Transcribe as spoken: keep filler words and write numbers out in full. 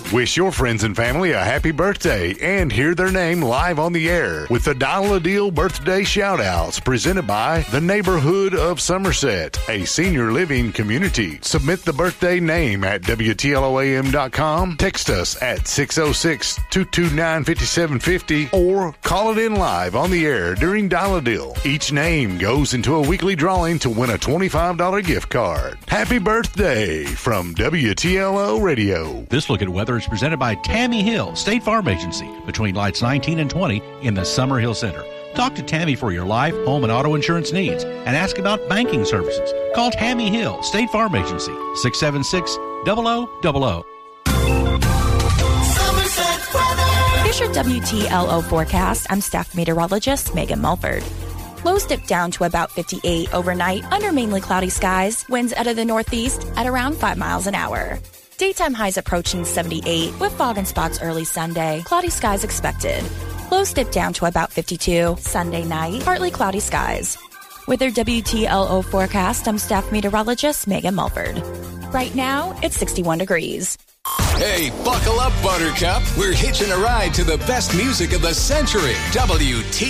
Wish your friends and family a happy birthday and hear their name live on the air with the Dial a Deal birthday shout-outs presented by the Neighborhood of Somerset, a senior living community. Submit the birthday name at W T L O A M dot com, text us at six oh six, two two nine, five seven five oh, or call it in live on the air during Dial a Deal. Each name goes into a weekly drawing to win a twenty-five dollars gift card. Happy birthday from W T L O Radio. This look at weather is presented by Tammy Hill, State Farm Agency, between lights nineteen and twenty in the Summer Hill Center. Talk to Tammy for your life, home, and auto insurance needs and ask about banking services. Call Tammy Hill, State Farm Agency, six seven six, zero zero zero zero. Here's your W T L O forecast. I'm staff meteorologist Megan Mulford. Lows dip down to about fifty-eight overnight under mainly cloudy skies. Winds out of the northeast at around five miles an hour. Daytime highs approaching seventy-eight with fog and spots early Sunday. Cloudy skies expected. Lows dip down to about fifty-two. Sunday night, partly cloudy skies. With their W T L O forecast, I'm staff meteorologist Megan Mulford. Right now, it's sixty-one degrees. Hey, buckle up, Buttercup. We're hitching a ride to the best music of the century. W T